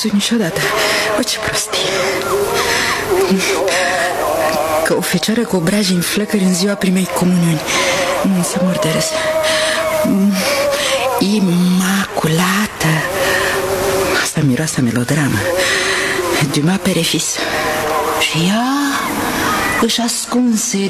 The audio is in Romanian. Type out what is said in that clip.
crezut niciodată. O, ce prostie! Că o fecioară cu obraji în flăcări în ziua primei comuniuni. Să mor de râs. Imaculată. Asta miroase melodramă. Dumas pere fils. Și ea își ascunse